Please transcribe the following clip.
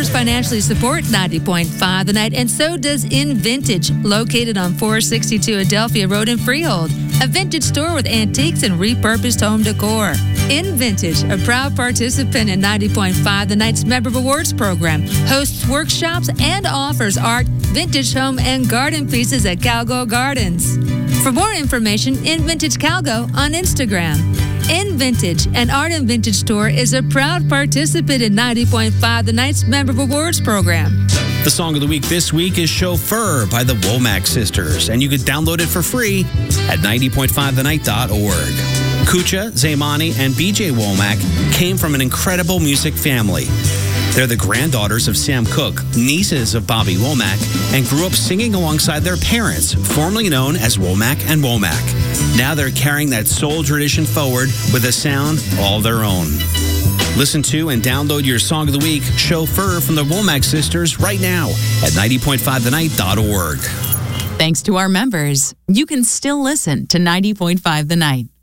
members financially support 90.5 The Night, and so does In Vintage, located on 462 Adelphia Road in Freehold, a vintage store with antiques and repurposed home decor. In Vintage, a proud participant in 90.5 The Night's Member Rewards program, hosts workshops and offers art, vintage home, and garden pieces at Calgo Gardens. For more information, In Vintage Calgo on Instagram. In Vintage, an art and vintage store, is a proud participant in 90.5 The Night's Member Rewards program. The song of the week this week is Chauffeur by the Womack Sisters, and you can download it for free at 90.5thenight.org. Kucha, Zaymani, and BJ Womack came from an incredible music family. They're the granddaughters of Sam Cooke, nieces of Bobby Womack, and grew up singing alongside their parents, formerly known as Womack and Womack. Now they're carrying that soul tradition forward with a sound all their own. Listen to and download your song of the week, Chauffeur, from the Womack Sisters, right now at 90.5thenight.org. Thanks to our members, you can still listen to 90.5 The Night.